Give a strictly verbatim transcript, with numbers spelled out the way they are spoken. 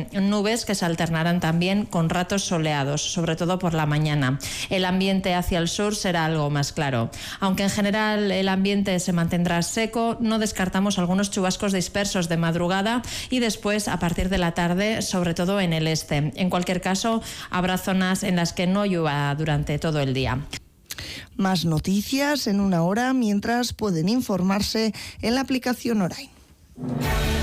este, nubes que se alternarán también con ratos soleados, sobre todo por la mañana. El ambiente hacia el sur será algo más claro. Aunque en general el ambiente se mantendrá seco, no descartamos algunos chubascos dispersos de madrugada y después a partir de la tarde, sobre todo en el este. En cualquier caso, habrá zonas en las que no llueva durante todo el día. Más noticias en una hora, mientras pueden informarse en la aplicación Orain.